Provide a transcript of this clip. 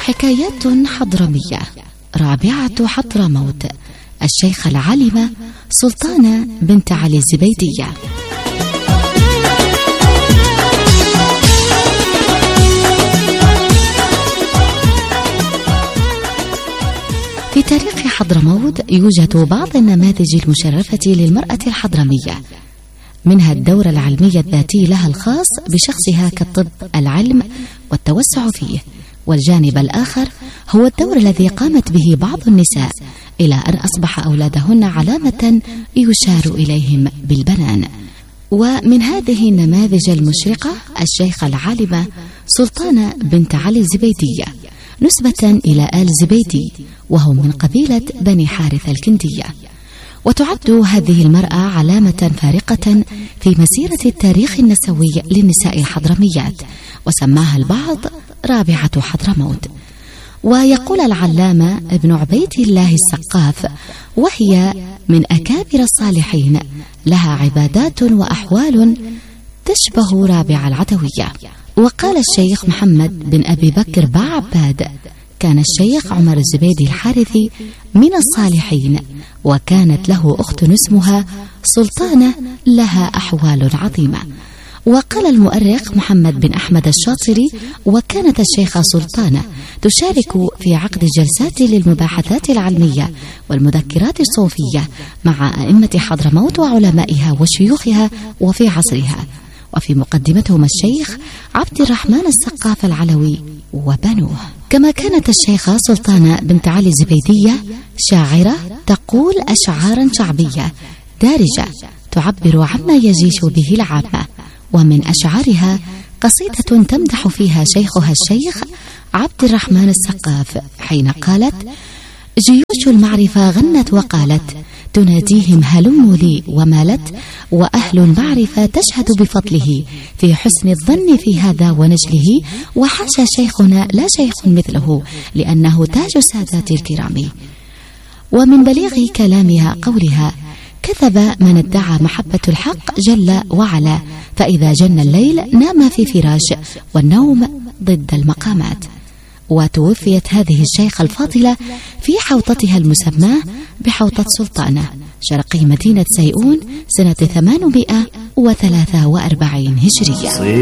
حكايات حضرمية. رابعة حضرموت، الشيخة العالمة سلطانة بنت علي الزبيدية. في تاريخ حضرموت يوجد بعض النماذج المشرفة للمرأة الحضرمية، منها الدور العلمي الذاتي لها الخاص بشخصها كالطب، العلم والتوسع فيه، والجانب الآخر هو الدور الذي قامت به بعض النساء إلى أن أصبح أولادهن علامة يشار إليهم بالبنان. ومن هذه النماذج المشرقة الشيخة العالمة سلطانة بنت علي الزبيدية، نسبة إلى آل زبيدي، وهم من قبيلة بني حارث الكندية. وتعد هذه المرأة علامة فارقة في مسيرة التاريخ النسوي للنساء الحضرميات، وسماها البعض رابعة حضرموت. ويقول العلامة ابن عبيد الله السقاف: وهي من أكابر الصالحين، لها عبادات وأحوال تشبه رابعة العدوية. وقال الشيخ محمد بن أبي بكر بعباد: كان الشيخ عمر الزبيدي الحارثي من الصالحين، وكانت له أخت اسمها سلطانة لها أحوال عظيمة. وقال المؤرخ محمد بن أحمد الشاطري: وكانت الشيخة سلطانة تشارك في عقد الجلسات للمباحثات العلمية والمذكرات الصوفية مع أئمة حضرموت وعلمائها وشيوخها وفي عصرها، وفي مقدمتهم الشيخ عبد الرحمن السقاف العلوي وبنوه. كما كانت الشيخة سلطانة بنت علي الزبيدية شاعرة تقول أشعارا شعبية دارجة تعبر عما يجيش به العامة. ومن أشعارها قصيدة تمدح فيها شيخها الشيخ عبد الرحمن السقاف حين قالت: جيوش المعرفة غنت وقالت، تناديهم هلموا لي، ومالت، وأهل المعرفة تشهد بفضله في حسن الظن في هذا ونجله، وحاشا شيخنا لا شيخ مثله، لأنه تاج سادات الكرام. ومن بليغ كلامها قولها: كذب من ادعى محبة الحق جل وعلا، فإذا جن الليل نام في فراش، والنوم ضد المقامات. وتوفيت هذه الشيخة الفاضلة في حوطتها المسماة بحوطة سلطانة شرقي مدينة سيئون سنة 843 هجرية.